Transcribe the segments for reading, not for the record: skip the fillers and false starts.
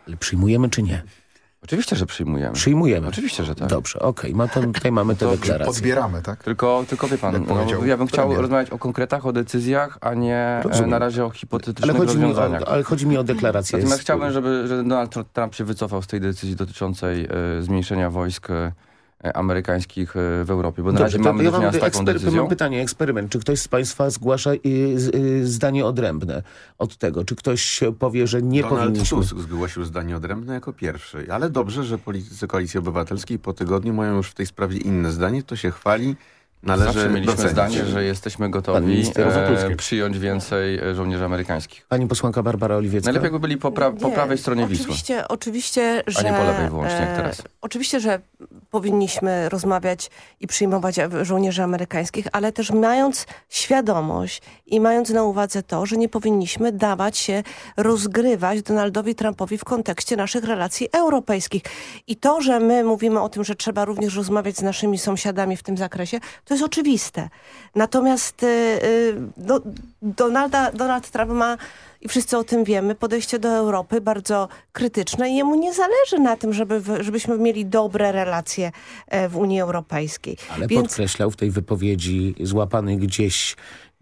Ale przyjmujemy czy nie? Oczywiście, że przyjmujemy. Przyjmujemy. Oczywiście, że tak. Dobrze, okej. Tutaj mamy tę deklarację. Podbieramy, tak? Tylko wie pan, ja bym chciał rozmawiać o konkretach, o decyzjach, a nie na razie o hipotetycznych rozwiązaniach. Ale chodzi mi o deklarację. Natomiast chciałbym, żeby Donald Trump się wycofał z tej decyzji dotyczącej zmniejszenia wojsk amerykańskich w Europie, bo na razie mamy do czynienia z taką decyzją. Mam pytanie, eksperyment. Czy ktoś z państwa zgłasza zdanie odrębne od tego? Czy ktoś powie, że nie powinniśmy... Donald Tusk zgłosił zdanie odrębne jako pierwszy. Ale dobrze, że politycy Koalicji Obywatelskiej po tygodniu mają już w tej sprawie inne zdanie. To się chwali. Zawsze mieliśmy zdanie, że jesteśmy gotowi przyjąć więcej żołnierzy amerykańskich. Pani posłanka Barbara Oliwiecka. Najlepiej jakby byli po prawej stronie Wisły. Oczywiście, że... A nie po lewej wyłącznie jak teraz. Oczywiście, że powinniśmy rozmawiać i przyjmować żołnierzy amerykańskich, ale też mając świadomość i mając na uwadze to, że nie powinniśmy dawać się rozgrywać Donaldowi Trumpowi w kontekście naszych relacji europejskich. I to, że my mówimy o tym, że trzeba również rozmawiać z naszymi sąsiadami w tym zakresie, to jest oczywiste. Natomiast Donald Trump ma, i wszyscy o tym wiemy, podejście do Europy bardzo krytyczne i jemu nie zależy na tym, żebyśmy mieli dobre relacje w Unii Europejskiej. Ale podkreślał w tej wypowiedzi złapany gdzieś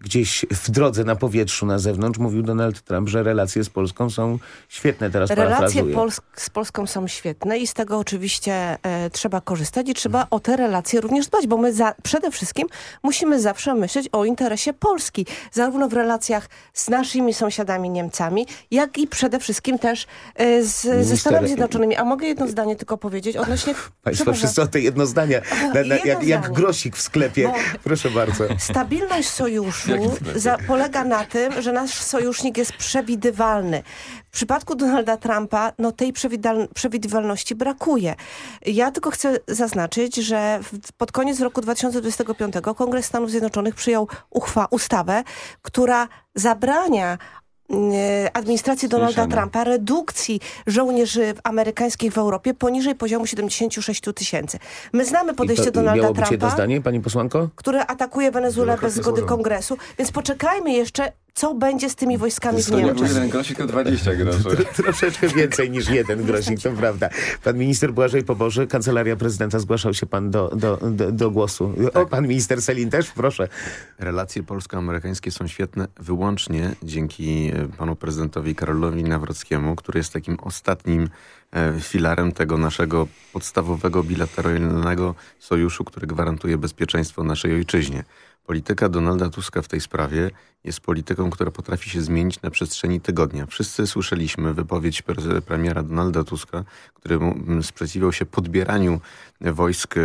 w drodze na powietrzu na zewnątrz, mówił Donald Trump, że relacje z Polską są świetne. Teraz relacje parafrazuję. z Polską są świetne i z tego oczywiście trzeba korzystać i trzeba o te relacje również dbać, bo my przede wszystkim musimy zawsze myśleć o interesie Polski, zarówno w relacjach z naszymi sąsiadami Niemcami, jak i przede wszystkim też ze Stanami Zjednoczonymi. A mogę jedno zdanie tylko powiedzieć odnośnie... Państwo wszyscy o te jedno zdanie, jak grosik w sklepie. Proszę bardzo. Stabilność sojuszu polega na tym, że nasz sojusznik jest przewidywalny. W przypadku Donalda Trumpa tej przewidywalności brakuje. Ja tylko chcę zaznaczyć, że pod koniec roku 2025 Kongres Stanów Zjednoczonych przyjął ustawę, która zabrania administracji Donalda Trumpa redukcji żołnierzy amerykańskich w Europie poniżej poziomu 76 000. My znamy podejście Donalda Trumpa, jedno zdanie, pani posłanko? który atakuje Wenezuelę bez zgody Kongresu, więc poczekajmy jeszcze, co będzie z tymi wojskami w Niemczech. To nie jeden grosik, to 20 groszy. Troszeczkę więcej niż jeden grosik, to prawda. Pan minister Błażej Poboży, Kancelaria Prezydenta, zgłaszał się pan do głosu. Tak. Pan minister Sellin też, proszę. Relacje polsko-amerykańskie są świetne wyłącznie dzięki panu prezydentowi Karolowi Nawrockiemu, który jest takim ostatnim filarem tego naszego podstawowego bilateralnego sojuszu, który gwarantuje bezpieczeństwo naszej ojczyźnie. Polityka Donalda Tuska w tej sprawie jest polityką, która potrafi się zmienić na przestrzeni tygodnia. Wszyscy słyszeliśmy wypowiedź premiera Donalda Tuska, który sprzeciwiał się podbieraniu wojsk,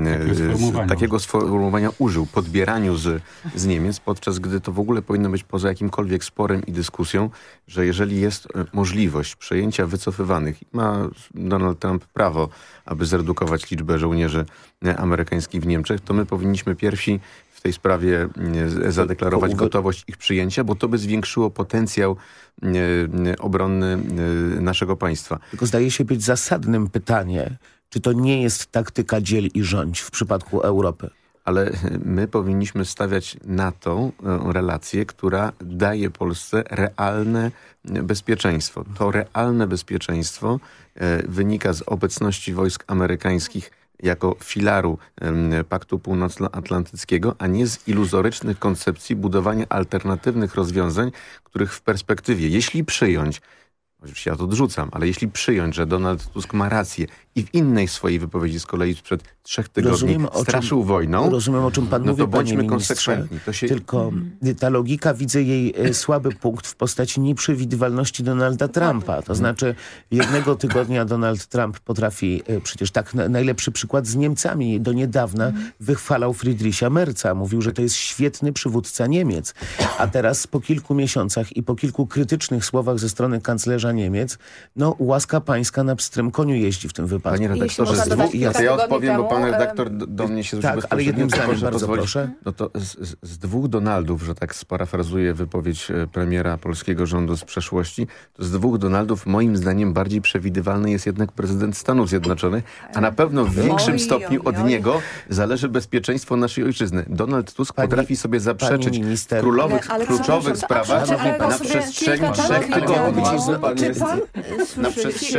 takiego sformułowania użył, podbieraniu z Niemiec, podczas gdy to w ogóle powinno być poza jakimkolwiek sporem i dyskusją, że jeżeli jest możliwość przejęcia wycofywanych, ma Donald Trump prawo, aby zredukować liczbę żołnierzy amerykańskich w Niemczech, to my powinniśmy pierwsi w tej sprawie zadeklarować gotowość ich przyjęcia, bo to by zwiększyło potencjał obronny naszego państwa. Tylko zdaje się być zasadnym pytanie, czy to nie jest taktyka dziel i rządź w przypadku Europy? Ale my powinniśmy stawiać na tą relację, która daje Polsce realne bezpieczeństwo. To realne bezpieczeństwo wynika z obecności wojsk amerykańskich jako filaru Paktu Północnoatlantyckiego, a nie z iluzorycznych koncepcji budowania alternatywnych rozwiązań, których w perspektywie, jeśli przyjąć, oczywiście ja to odrzucam, ale jeśli przyjąć, że Donald Tusk ma rację i w innej swojej wypowiedzi z kolei sprzed 3 tygodni straszył wojną, rozumiem, o czym pan mówi, to bądźmy panie ministrze, konsekwentni. tylko ta logika, widzę jej słaby punkt w postaci nieprzewidywalności Donalda Trumpa. To znaczy jednego tygodnia Donald Trump potrafi, przecież tak najlepszy przykład z Niemcami, do niedawna wychwalał Friedricha Merza. Mówił, że to jest świetny przywódca Niemiec. A teraz po kilku miesiącach i po kilku krytycznych słowach ze strony kanclerza Niemiec, łaska pańska na pstrym koniu jeździ w tym wypadku. Panie redaktorze, ja odpowiem, bo pan redaktor do mnie się zwrócił. Tak, ale jednym zdaniem, bardzo proszę. No to z dwóch Donaldów, że tak sparafrazuję wypowiedź premiera polskiego rządu z przeszłości, to z dwóch Donaldów moim zdaniem bardziej przewidywalny jest jednak prezydent Stanów Zjednoczonych, a na pewno w większym stopniu od niego zależy bezpieczeństwo naszej ojczyzny. Donald Tusk potrafi sobie zaprzeczyć w kluczowych sprawach na przestrzeni 3 tygodni. Czy pan